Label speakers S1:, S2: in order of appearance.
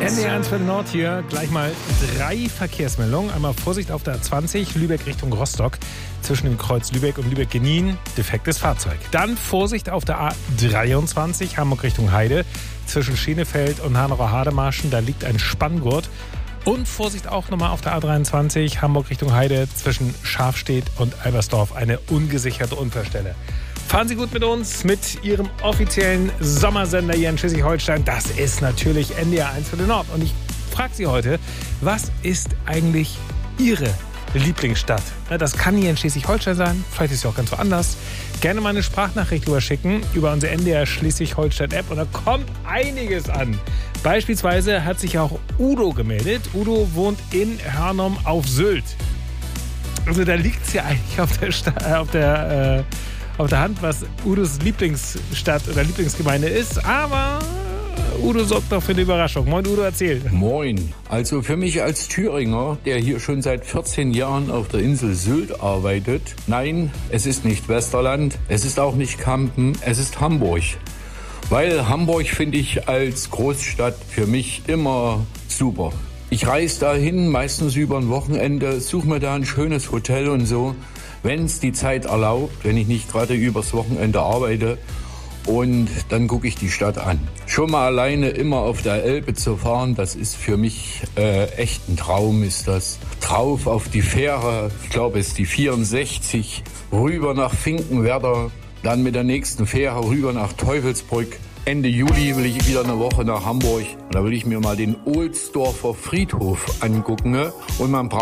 S1: NDR1 für Nord hier. Gleich mal 3 Verkehrsmeldungen. Einmal Vorsicht auf der A20, Lübeck Richtung Rostock. Zwischen dem Kreuz Lübeck und Lübeck-Genin, defektes Fahrzeug. Dann Vorsicht auf der A23, Hamburg Richtung Heide. Zwischen Schenefeld und Hanau-Hademarschen, da liegt ein Spanngurt. Und Vorsicht auch nochmal auf der A23, Hamburg Richtung Heide. Zwischen Schafstedt und Albersdorf, eine ungesicherte Unfallstelle. Fahren Sie gut mit uns, mit Ihrem offiziellen Sommersender hier in Schleswig-Holstein. Das ist natürlich NDR1 für den Nord. Und ich frage Sie heute, was ist eigentlich Ihre Lieblingsstadt? Das kann hier in Schleswig-Holstein sein, vielleicht ist es auch ganz woanders. Gerne mal eine Sprachnachricht überschicken über unsere NDR Schleswig-Holstein-App und da kommt einiges an. Beispielsweise hat sich auch Udo gemeldet. Udo wohnt in Hörnum auf Sylt. Also da liegt es ja eigentlich auf der Hand, was Udos Lieblingsstadt oder Lieblingsgemeinde ist. Aber Udo sorgt noch für eine Überraschung. Moin Udo, erzähl.
S2: Moin. Also für mich als Thüringer, der hier schon seit 14 Jahren auf der Insel Sylt arbeitet, nein, es ist nicht Westerland, es ist auch nicht Kampen, es ist Hamburg. Weil Hamburg finde ich als Großstadt für mich immer super. Ich reise dahin, meistens über ein Wochenende, suche mir da ein schönes Hotel und so, wenn es die Zeit erlaubt, wenn ich nicht gerade übers Wochenende arbeite. Und dann gucke ich die Stadt an. Schon mal alleine immer auf der Elbe zu fahren, das ist für mich echt ein Traum, ist das. Drauf auf die Fähre, ich glaube es ist die 64, rüber nach Finkenwerder, dann mit der nächsten Fähre rüber nach Teufelsbrück. Ende Juli will ich wieder eine Woche nach Hamburg. Und da will ich mir mal den Ohlsdorfer Friedhof angucken. Und man braucht